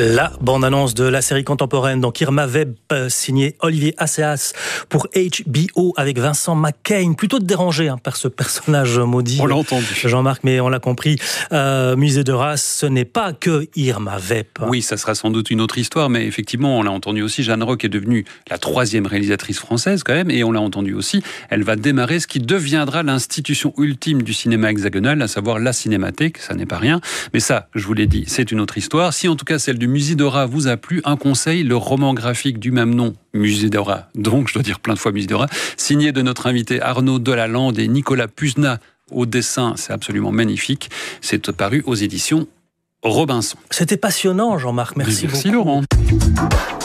La bande-annonce de la série contemporaine, donc Irma Vep, signée Olivier Assayas pour HBO avec Vincent McCain. Plutôt dérangé par ce personnage maudit. On l'a entendu. Jean-Marc, mais on l'a compris. Musée de Reims, ce n'est pas que Irma Vep. Oui, ça sera sans doute une autre histoire, mais effectivement, on l'a entendu aussi, Jeanne Roch est devenue la 3e réalisatrice française quand même, et on l'a entendu aussi, elle va démarrer ce qui deviendra l'institution ultime du cinéma hexagonal, à savoir la Cinémathèque, ça n'est pas rien. Mais ça, je vous l'ai dit, c'est une autre histoire. Si en tout cas celle du Musée de Reims vous a plu, un conseil, le roman graphique du même nom, Musée de Reims, donc je dois dire plein de fois Musée de Reims, signé de notre invité Arnaud Delalande et Nicolas Puzna au dessin, c'est absolument magnifique. C'est paru aux éditions Robinson. C'était passionnant, Jean-Marc. Merci beaucoup. Laurent.